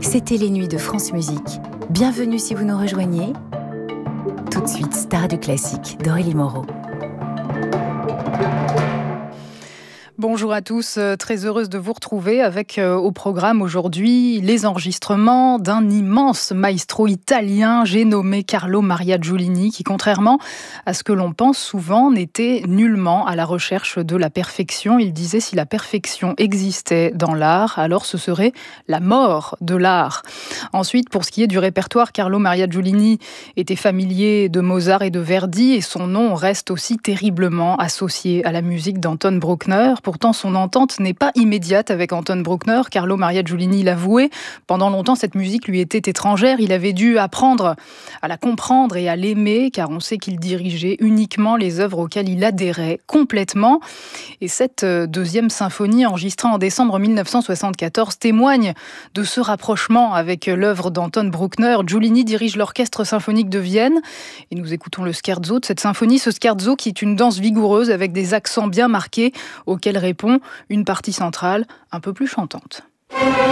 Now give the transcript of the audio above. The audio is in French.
C'était les nuits de France Musique. Bienvenue si vous nous rejoignez. Tout de suite, star du classique d'Aurélie Moreau. Bonjour à tous, très heureuse de vous retrouver avec au programme aujourd'hui les enregistrements d'un immense maestro italien, j'ai nommé Carlo Maria Giulini, qui contrairement à ce que l'on pense souvent n'était nullement à la recherche de la perfection. Il disait si la perfection existait dans l'art, alors ce serait la mort de l'art. Ensuite, pour ce qui est du répertoire, Carlo Maria Giulini était familier de Mozart et de Verdi et son nom reste aussi terriblement associé à la musique d'Anton Bruckner. Pourtant, son entente n'est pas immédiate avec Anton Bruckner. Carlo Maria Giulini l'avouait. Pendant longtemps, cette musique lui était étrangère. Il avait dû apprendre à la comprendre et à l'aimer, car on sait qu'il dirigeait uniquement les œuvres auxquelles il adhérait complètement. Et cette deuxième symphonie, enregistrée en décembre 1974, témoigne de ce rapprochement avec l'œuvre d'Anton Bruckner. Giulini dirige l'Orchestre symphonique de Vienne. Et nous écoutons le scherzo de cette symphonie. Ce scherzo qui est une danse vigoureuse avec des accents bien marqués, auxquels répond une partie centrale un peu plus chantante.